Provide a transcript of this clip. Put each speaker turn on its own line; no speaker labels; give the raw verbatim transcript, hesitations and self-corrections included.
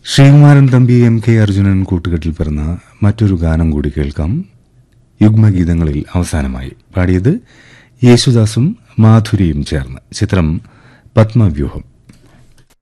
Sreekumaran Thampi, M K Arjunan കൂട്ടുകെട്ടിൽ പിറന്ന മറ്റൊരു ഗാനം കൂടി കേൾക്കാം. യുഗ്മഗീതങ്ങളിൽ അവസാനമായി പാടിയത് യേശുദാസും മാധുരിയും ചേർന്ന്. ചിത്രം പത്മവ്യൂഹം.